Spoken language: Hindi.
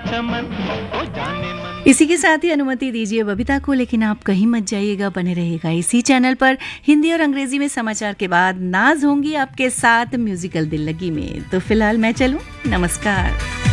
चमन ओ जाने मन। इसी के साथ ही अनुमति दीजिए बबीता को, लेकिन आप कहीं मत जाइएगा, बने रहिएगा इसी चैनल पर। हिंदी और अंग्रेजी में समाचार के बाद नाज होंगी आपके साथ म्यूजिकल दिल लगी में। तो फिलहाल मैं चलूं, नमस्कार।